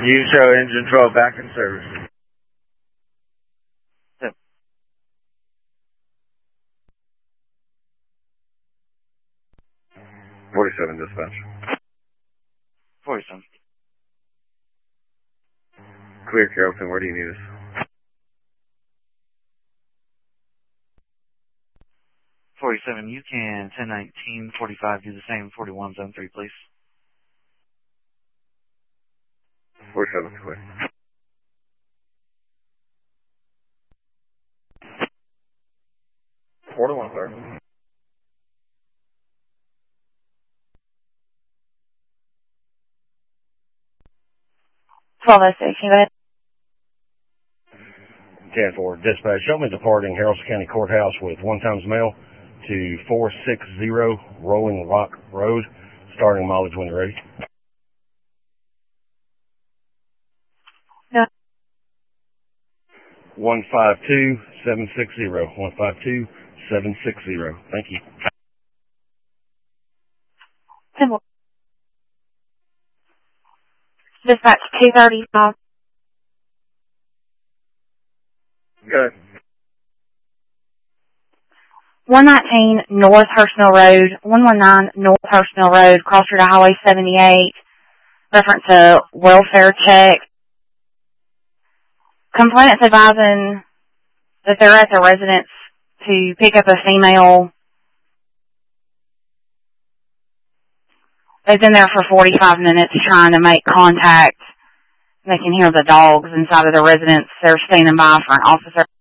You show engine 12 back in service. 47 dispatch. 47. Clear, Carrollton. Where do you need us? 47, you can 1019, 45, do the same, 41, zone 3, please. 47, clear. One, sir. 1206, can you go ahead? 10-4, dispatch, show me departing Haralson County Courthouse with 1 times mail to 460 Rolling Rock Road, starting mileage when you're ready. No. 152760, 152760, thank you. 10 more. Dispatch 235. Good. 119 North Hurstmill Road, 119 North Hurstmill Road, crossroad to Highway 78, reference to welfare check. Complainants advising that they're at their residence to pick up a female. They've been there for 45 minutes trying to make contact. They can hear the dogs inside of the residence. They're standing by for an officer.